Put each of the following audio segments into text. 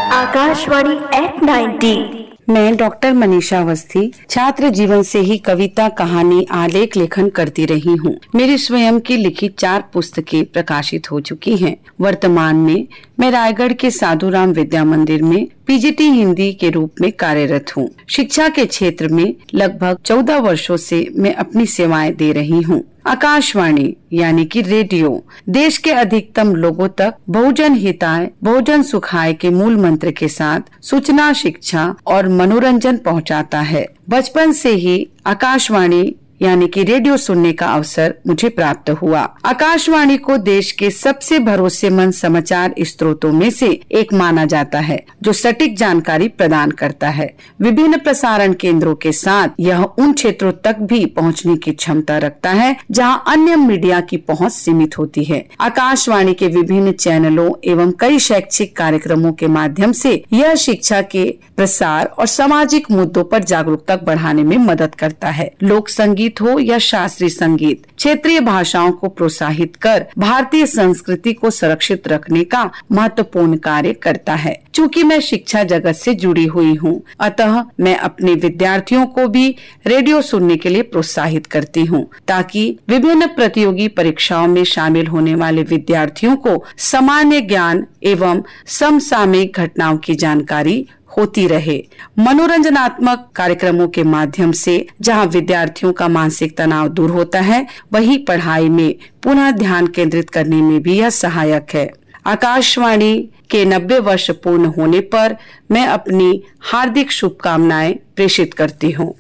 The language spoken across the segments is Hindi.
आकाशवाणी एट 90। मैं डॉक्टर मनीषा अवस्थी छात्र जीवन से ही कविता, कहानी, आलेख लेखन करती रही हूँ। मेरी स्वयं की लिखित 4 पुस्तकें प्रकाशित हो चुकी हैं। वर्तमान में मैं रायगढ़ के साधुराम विद्या मंदिर में पीजीटी हिंदी के रूप में कार्यरत हूँ। शिक्षा के क्षेत्र में लगभग 14 वर्षों से मैं अपनी सेवाएं दे रही हूँ। आकाशवाणी यानी कि रेडियो देश के अधिकतम लोगों तक बहुजन हिताय बहुजन सुखाय के मूल मंत्र के साथ सूचना, शिक्षा और मनोरंजन पहुंचाता है। बचपन से ही आकाशवाणी यानी कि रेडियो सुनने का अवसर मुझे प्राप्त हुआ। आकाशवाणी को देश के सबसे भरोसेमंद समाचार स्रोतों में से एक माना जाता है, जो सटीक जानकारी प्रदान करता है। विभिन्न प्रसारण केंद्रों के साथ यह उन क्षेत्रों तक भी पहुंचने की क्षमता रखता है जहां अन्य मीडिया की पहुंच सीमित होती है। आकाशवाणी के विभिन्न चैनलों एवं कई शैक्षिक कार्यक्रमों के माध्यम से यह शिक्षा के प्रसार और सामाजिक मुद्दों पर जागरूकता बढ़ाने में मदद करता है। लोक संगीत हो या शास्त्रीय संगीत, क्षेत्रीय भाषाओं को प्रोत्साहित कर भारतीय संस्कृति को सुरक्षित रखने का महत्वपूर्ण कार्य करता है। चूँकि मैं शिक्षा जगत से जुड़ी हुई हूँ, अतः मैं अपने विद्यार्थियों को भी रेडियो सुनने के लिए प्रोत्साहित करती हूँ, ताकि विभिन्न प्रतियोगी परीक्षाओं में शामिल होने वाले विद्यार्थियों को सामान्य ज्ञान एवं समसामयिक घटनाओं की जानकारी होती रहे। मनोरंजनात्मक कार्यक्रमों के माध्यम से जहां विद्यार्थियों का मानसिक तनाव दूर होता है, वहीं पढ़ाई में पुनः ध्यान केंद्रित करने में भी यह सहायक है। आकाशवाणी के 90 वर्ष पूर्ण होने पर मैं अपनी हार्दिक शुभकामनाएं प्रेषित करती हूँ।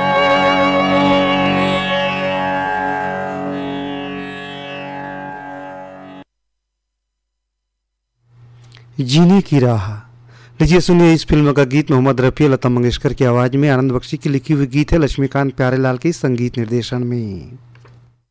जीने की राह। लीजिए सुनिए इस फिल्म का गीत मोहम्मद रफ़ी और लता मंगेशकर की आवाज़ में। आनंद बख्शी की लिखी हुई गीत है लक्ष्मीकांत प्यारेलाल के संगीत निर्देशन में।